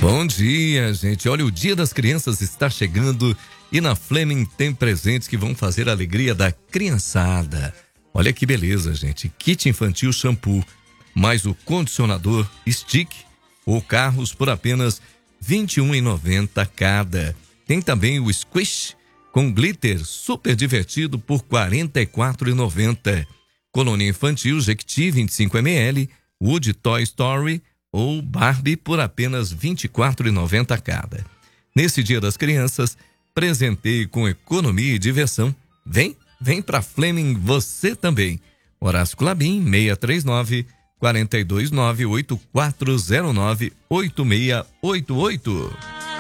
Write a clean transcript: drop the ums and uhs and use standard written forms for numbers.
Bom dia, gente. Olha, o Dia das Crianças está chegando e na Fleming tem presentes que vão fazer a alegria da criançada. Olha que beleza, gente. Kit infantil shampoo, mais o condicionador stick ou carros por apenas R$ 21,90 cada. Tem também o squish com glitter super divertido por R$ 44,90. Colônia infantil Jequiti 25 ml, Wood Toy Story ou Barbie por apenas R$ 24,90 cada. Nesse Dia das Crianças, presenteie com economia e diversão. Vem pra Fleming você também. Horácio Clabin, 639 429 8409 8688.